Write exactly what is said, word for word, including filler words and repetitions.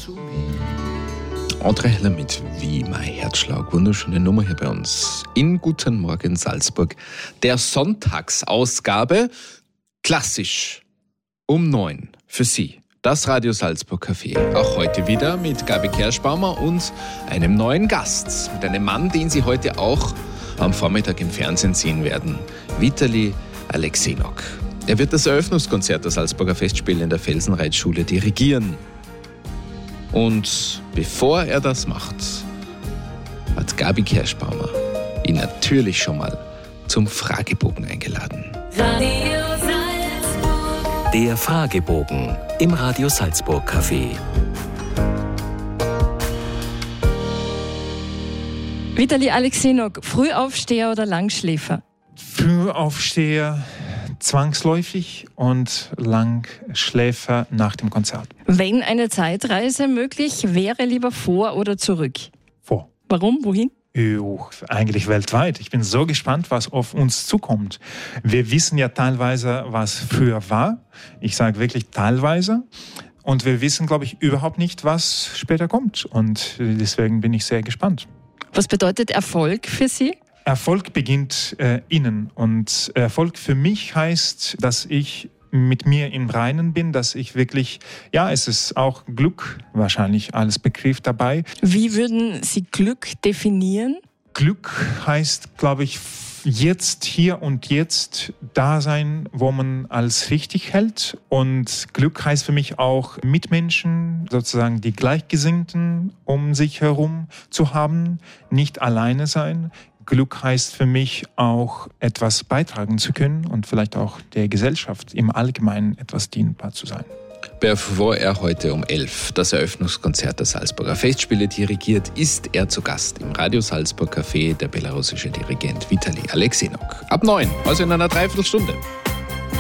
to me. André Heller mit Wie mein Herzschlag. Wunderschöne Nummer hier bei uns in Guten Morgen Salzburg. Der Sonntagsausgabe, klassisch um neun für Sie. Das Radio Salzburg Café. Auch heute wieder mit Gabi Kerschbaumer und einem neuen Gast. Mit einem Mann, den Sie heute auch am Vormittag im Fernsehen sehen werden. Vitali Alexenok. Er wird das Eröffnungskonzert der Salzburger Festspiele in der Felsenreitschule dirigieren. Und bevor er das macht, hat Gabi Kerschbaumer ihn natürlich schon mal zum Fragebogen eingeladen. Radio Salzburg. Der Fragebogen im Radio Salzburg Café. Vitali Alexenok, Frühaufsteher oder Langschläfer? Frühaufsteher zwangsläufig und Langschläfer nach dem Konzert. Wenn eine Zeitreise möglich wäre, lieber vor oder zurück? Vor. Warum? Wohin? Jo, eigentlich weltweit. Ich bin so gespannt, was auf uns zukommt. Wir wissen ja teilweise, was früher war. Ich sage wirklich teilweise. Und wir wissen, glaube ich, überhaupt nicht, was später kommt. Und deswegen bin ich sehr gespannt. Was bedeutet Erfolg für Sie? Erfolg beginnt äh, innen. Und Erfolg für mich heißt, dass ich mit mir im Reinen bin, dass ich wirklich, ja, es ist auch Glück wahrscheinlich als Begriff dabei. Wie würden Sie Glück definieren? Glück heißt, glaube ich, jetzt, hier und jetzt da sein, wo man als richtig hält. Und Glück heißt für mich auch Mitmenschen, sozusagen die Gleichgesinnten um sich herum zu haben, nicht alleine sein. Glück heißt für mich auch, etwas beitragen zu können und vielleicht auch der Gesellschaft im Allgemeinen etwas dienbar zu sein. Bevor er heute um elf das Eröffnungskonzert der Salzburger Festspiele dirigiert, ist er zu Gast im Radio Salzburg Café, der belarussische Dirigent Vitali Alexenok. Ab neun, also in einer Dreiviertelstunde.